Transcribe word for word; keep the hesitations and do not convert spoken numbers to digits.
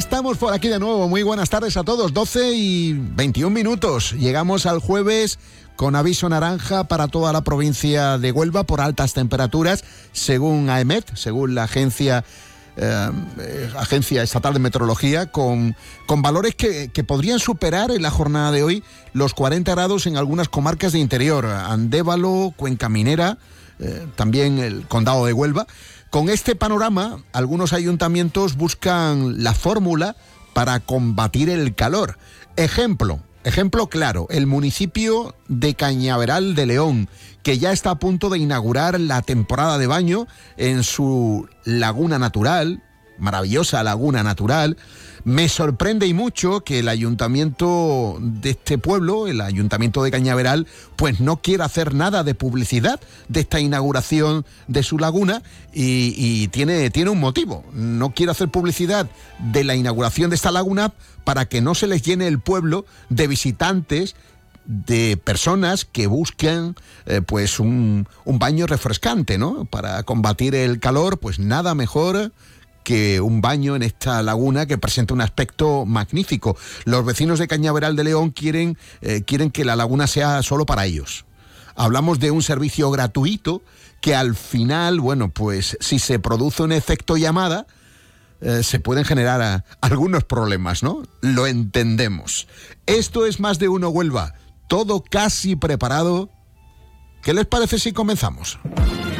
estamos por aquí de nuevo. Muy buenas tardes a todos. doce y veintiún minutos. Llegamos al jueves con aviso naranja para toda la provincia de Huelva por altas temperaturas, según AEMET, según la agencia eh, agencia estatal de meteorología, con, con valores que, que podrían superar en la jornada de hoy los cuarenta grados en algunas comarcas de interior, Andévalo, Cuenca Minera, eh, también el condado de Huelva. Con este panorama, algunos ayuntamientos buscan la fórmula para combatir el calor. Ejemplo, ejemplo claro, el municipio de Cañaveral de León, que ya está a punto de inaugurar la temporada de baño en su laguna natural, maravillosa laguna natural. Me sorprende y mucho que el ayuntamiento de este pueblo, el ayuntamiento de Cañaveral, pues no quiera hacer nada de publicidad de esta inauguración de su laguna y, y tiene, tiene un motivo. No quiere hacer publicidad de la inauguración de esta laguna para que no se les llene el pueblo de visitantes, de personas que buscan eh, pues un, un baño refrescante, ¿no? Para combatir el calor, pues nada mejor que un baño en esta laguna que presenta un aspecto magnífico. Los vecinos de Cañaveral de León quieren, eh, quieren que la laguna sea solo para ellos. Hablamos de un servicio gratuito que al final, bueno, pues si se produce un efecto llamada, eh, se pueden generar a, algunos problemas, ¿no? Lo entendemos. Esto es Más de Uno Huelva. Todo casi preparado. ¿Qué les parece si comenzamos?